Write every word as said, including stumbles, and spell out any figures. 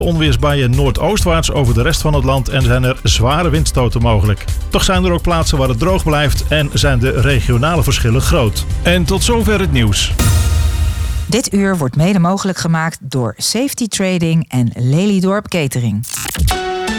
Onweersbuien noordoostwaarts over de rest van het land en zijn er zware windstoten mogelijk. Toch zijn er ook plaatsen waar het droog blijft en zijn de regionale verschillen groot. En tot zover het nieuws. Dit uur wordt mede mogelijk gemaakt door Safety Trading en Lelydorp Catering.